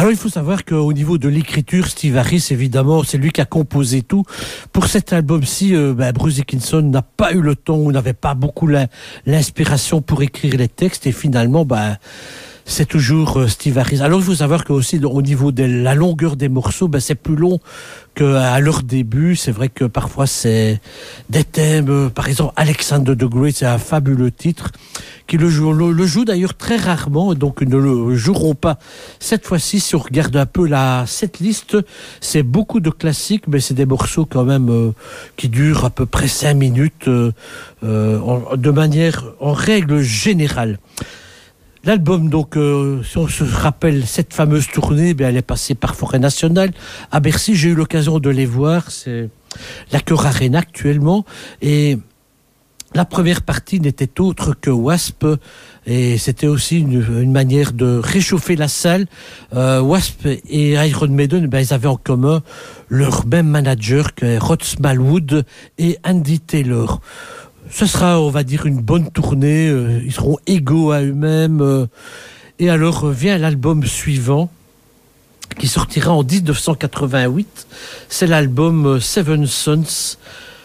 Alors il faut savoir qu'au niveau de l'écriture, Steve Harris, évidemment, c'est lui qui a composé tout. Pour cet album-ci, Bruce Dickinson n'a pas eu le temps, ou n'avait pas beaucoup l'inspiration pour écrire les textes, et finalement, c'est toujours Steve Harris. Alors il faut savoir qu'aussi au niveau de la longueur des morceaux, c'est plus long qu'à leur début. C'est vrai que parfois c'est des thèmes, par exemple Alexander the Great, c'est un fabuleux titre qui le joue d'ailleurs très rarement, donc ne le joueront pas cette fois-ci. Si on regarde un peu cette liste, c'est beaucoup de classiques, mais c'est des morceaux quand même qui durent à peu près 5 minutes de manière en règle générale. L'album, donc, si on se rappelle cette fameuse tournée, elle est passée par Forêt Nationale. À Bercy, j'ai eu l'occasion de les voir. C'est l'Accor Arena actuellement. Et la première partie n'était autre que Wasp. Et c'était aussi une manière de réchauffer la salle. Wasp et Iron Maiden, ils avaient en commun leur même manager que Rod Smallwood et Andy Taylor. Ce sera, on va dire, une bonne tournée. Ils seront égaux à eux-mêmes. Et alors vient l'album suivant, qui sortira en 1988. C'est l'album Seven Sons.